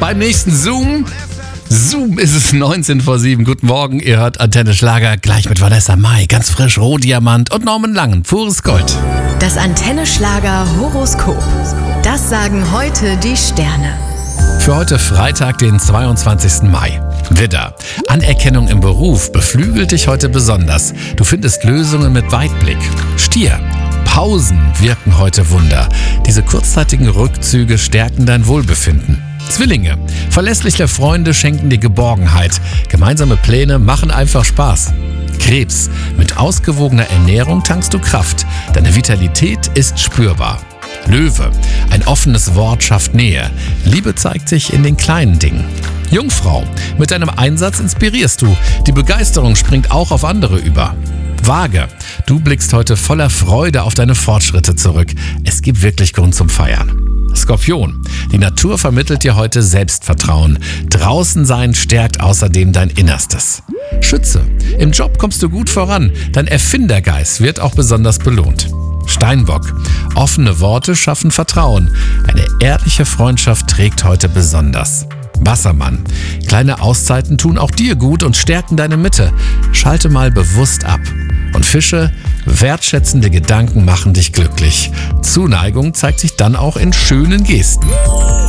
beim nächsten Zoom. Zoom ist es 19 vor 7. Guten Morgen, ihr hört Antenne Schlager, gleich mit Vanessa Mai, ganz frisch, Rohdiamant und Norman Langen, pures Gold. Das Antenne Schlager Horoskop. Das sagen heute die Sterne. Für heute Freitag, den 22. Mai. Widder, Anerkennung im Beruf beflügelt dich heute besonders. Du findest Lösungen mit Weitblick. Stier, Pausen wirken heute Wunder. Diese kurzzeitigen Rückzüge stärken dein Wohlbefinden. Zwillinge, verlässliche Freunde schenken dir Geborgenheit. Gemeinsame Pläne machen einfach Spaß. Krebs, mit ausgewogener Ernährung tankst du Kraft. Deine Vitalität ist spürbar. Löwe, ein offenes Wort schafft Nähe. Liebe zeigt sich in den kleinen Dingen. Jungfrau, mit deinem Einsatz inspirierst du. Die Begeisterung springt auch auf andere über. Waage, du blickst heute voller Freude auf deine Fortschritte zurück. Es gibt wirklich Grund zum Feiern. Skorpion, die Natur vermittelt dir heute Selbstvertrauen. Draußen sein stärkt außerdem dein Innerstes. Schütze, im Job kommst du gut voran. Dein Erfindergeist wird auch besonders belohnt. Steinbock, offene Worte schaffen Vertrauen. Eine ehrliche Freundschaft trägt heute besonders. Wassermann, kleine Auszeiten tun auch dir gut und stärken deine Mitte. Schalte mal bewusst ab. Und Fische, wertschätzende Gedanken machen dich glücklich. Zuneigung zeigt sich dann auch in schönen Gesten.